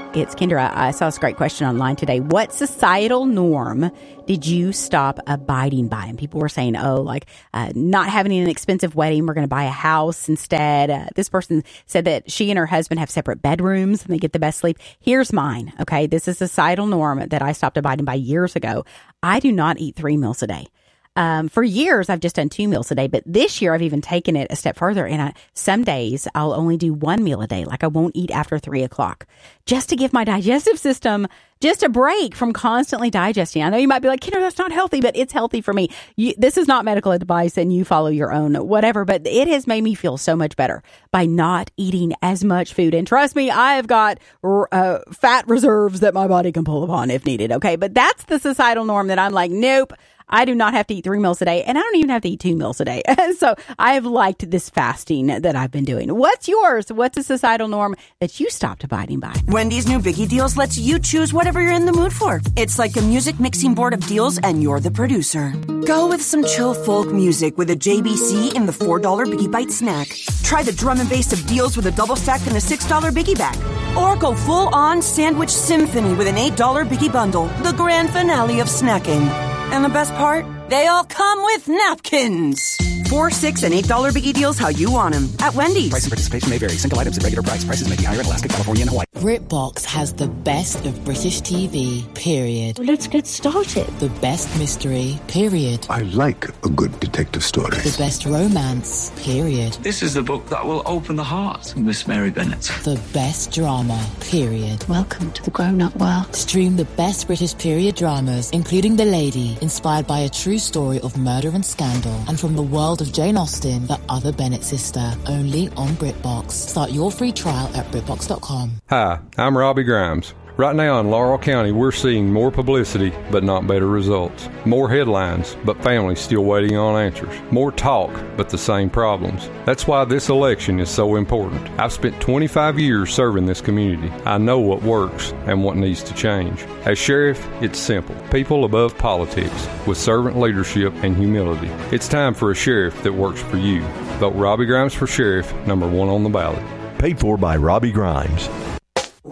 It's Kendra. I saw this great question online today. What societal norm did you stop abiding by? And people were saying, not having an expensive wedding. We're going to buy a house instead. This person said that she and her husband have separate bedrooms and they get the best sleep. Here's mine. Okay. This is a societal norm that I stopped abiding by years ago. I do not eat 3 meals a day. For years, I've just done 2 meals a day, but this year I've even taken it a step further. And some days I'll only do 1 meal a day. Like I won't eat after 3 o'clock just to give my digestive system just a break from constantly digesting. I know you might be like, Kendra, that's not healthy, but it's healthy for me. This is not medical advice and you follow your own whatever, but it has made me feel so much better by not eating as much food. And trust me, I've got fat reserves that my body can pull upon if needed. Okay. But that's the societal norm that I'm like, nope. I do not have to eat 3 meals a day, and I don't even have to eat 2 meals a day. So I have liked this fasting that I've been doing. What's yours? What's a societal norm that you stopped abiding by? Wendy's new Biggie Deals lets you choose whatever you're in the mood for. It's like a music mixing board of deals, and you're the producer. Go with some chill folk music with a JBC in the $4 Biggie Bite snack. Try the drum and bass of deals with a double stack and a $6 Biggie bag. Or go full-on sandwich symphony with an $8 Biggie bundle, the grand finale of snacking. And the best part? They all come with napkins. $4, $6, and $8 Biggie Deals how you want them at Wendy's. Price and participation may vary. Single items at regular price. Prices may be higher in Alaska, California, and Hawaii. BritBox has the best of British TV, period. Let's get started. The best mystery, period. I like a good detective story. The best romance, period. This is the book that will open the heart of Miss Mary Bennet. The best drama, period. Welcome to the grown-up world. Stream the best British period dramas, including The Lady, inspired by a true story of murder and scandal, and from the world of Jane Austen, the other Bennet sister, only on BritBox. Start your free trial at BritBox.com. Hi, I'm Robbie Grimes. Right now in Laurel County, we're seeing more publicity, but not better results. More headlines, but families still waiting on answers. More talk, but the same problems. That's why this election is so important. I've spent 25 years serving this community. I know what works and what needs to change. As sheriff, it's simple. People above politics, with servant leadership and humility. It's time for a sheriff that works for you. Vote Robbie Grimes for sheriff, number 1 on the ballot. Paid for by Robbie Grimes.